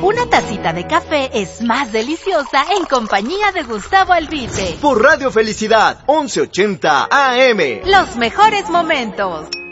Una tacita de café es más deliciosa en compañía de Gustavo Albite. Por Radio Felicidad, 1180 AM. Los mejores momentos.